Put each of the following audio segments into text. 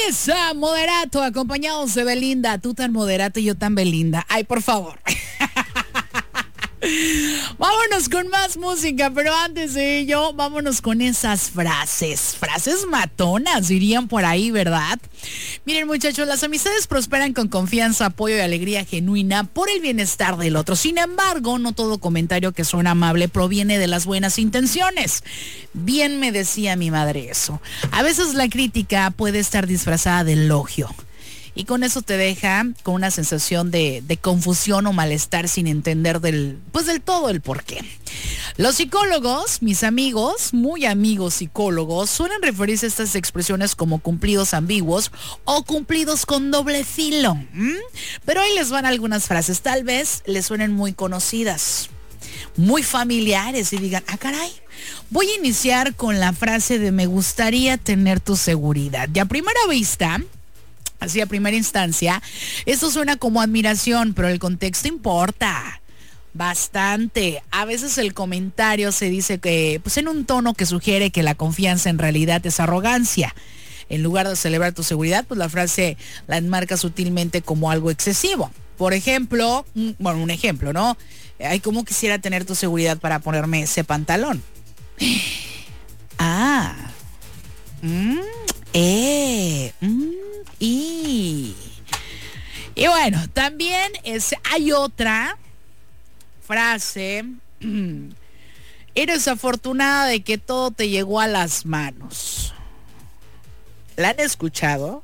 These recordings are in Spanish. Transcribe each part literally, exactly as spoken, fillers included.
es a Moderato, acompañados de Belinda. Tú tan Moderato y yo tan Belinda. Ay, por favor. Vámonos con más música, pero antes de ello, vámonos con esas frases. Frases matonas, dirían por ahí, ¿verdad? Miren, muchachos, las amistades prosperan con confianza, apoyo y alegría genuina por el bienestar del otro. Sin embargo, no todo comentario que suena amable proviene de las buenas intenciones. Bien me decía mi madre eso. A veces la crítica puede estar disfrazada de elogio. Y con eso te deja con una sensación de, de confusión o malestar sin entender del, pues del todo el porqué. Los psicólogos, mis amigos, muy amigos psicólogos, suelen referirse a estas expresiones como cumplidos ambiguos o cumplidos con doble filo. ¿Mm? Pero ahí les van algunas frases, tal vez les suenen muy conocidas, muy familiares y digan, ah, caray. Voy a iniciar con la frase de me gustaría tener tu seguridad. Y a primera vista, así a primera instancia, esto suena como admiración, pero el contexto importa bastante. A veces el comentario se dice que, pues en un tono que sugiere que la confianza en realidad es arrogancia. En lugar de celebrar tu seguridad, pues la frase la enmarca sutilmente como algo excesivo. Por ejemplo, bueno, un ejemplo, ¿no? Ay, cómo quisiera tener tu seguridad para ponerme ese pantalón. Ah. Mm, eh. Mm. Y, y bueno, también es, hay otra frase. Eres afortunada de que todo te llegó a las manos. ¿La han escuchado?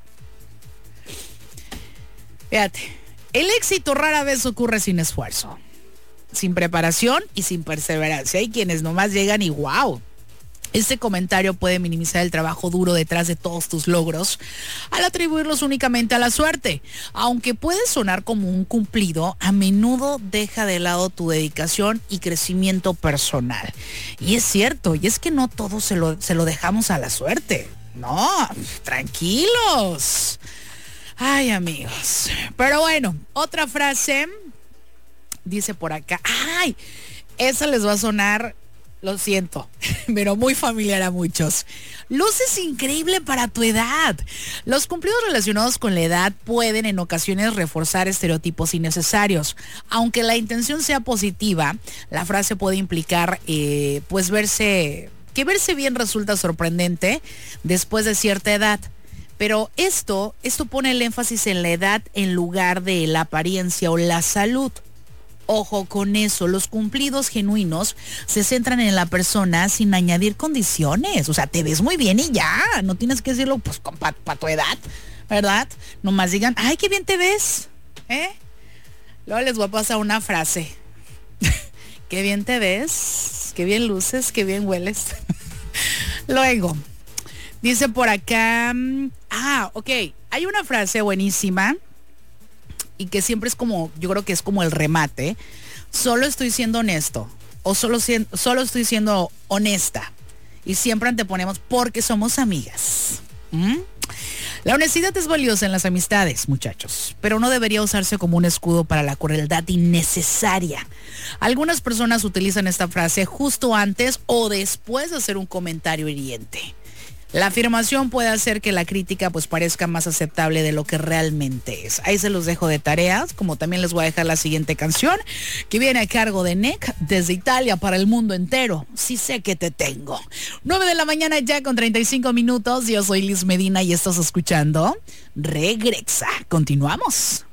Fíjate, el éxito rara vez ocurre sin esfuerzo, sin preparación y sin perseverancia. Hay quienes nomás llegan y wow. Este comentario puede minimizar el trabajo duro detrás de todos tus logros al atribuirlos únicamente a la suerte. Aunque puede sonar como un cumplido, a menudo deja de lado tu dedicación y crecimiento personal. Y es cierto, y es que no todo se lo, se lo dejamos a la suerte. No, tranquilos. Ay, amigos. Pero bueno, otra frase dice por acá. Ay, esa les va a sonar... Lo siento, pero muy familiar a muchos. Luces increíble para tu edad. Los cumplidos relacionados con la edad pueden en ocasiones reforzar estereotipos innecesarios. Aunque la intención sea positiva, la frase puede implicar, eh, pues verse, que verse bien resulta sorprendente después de cierta edad. Pero esto, esto pone el énfasis en la edad en lugar de la apariencia o la salud. Ojo con eso, los cumplidos genuinos se centran en la persona sin añadir condiciones. O sea, te ves muy bien y ya, no tienes que decirlo pues para pa tu edad, ¿verdad? Nomás digan, ay, qué bien te ves, ¿eh? Luego les voy a pasar una frase. Qué bien te ves, qué bien luces, qué bien hueles. Luego, dice por acá, ah, ok, hay una frase buenísima y que siempre es como, yo creo que es como el remate. Solo estoy siendo honesto o solo, solo estoy siendo honesta. Y siempre anteponemos porque somos amigas. ¿Mm? La honestidad es valiosa en las amistades, muchachos, pero no debería usarse como un escudo para la crueldad innecesaria. Algunas personas utilizan esta frase justo antes o después de hacer un comentario hiriente. La afirmación puede hacer que la crítica pues parezca más aceptable de lo que realmente es. Ahí se los dejo de tareas, como también les voy a dejar la siguiente canción que viene a cargo de Nick desde Italia para el mundo entero. Sí sé que te tengo. nueve de la mañana ya con treinta y cinco minutos. Yo soy Liz Medina y estás escuchando Regrexa. Continuamos.